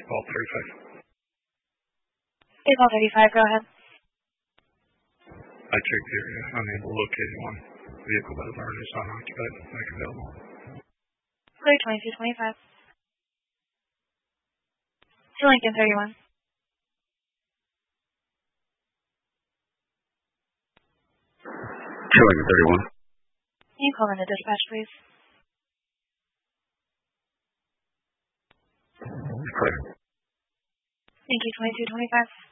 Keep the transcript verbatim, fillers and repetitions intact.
Ball thirty-five. eight ball thirty-five, go ahead. I checked the area, unable to locate one vehicle that is already unoccupied, like available. Clear twenty-two twenty-five. To Lincoln thirty-one. To Lincoln thirty-one. Can you call in to dispatch, please? Clear. Thank you, twenty-two twenty-five.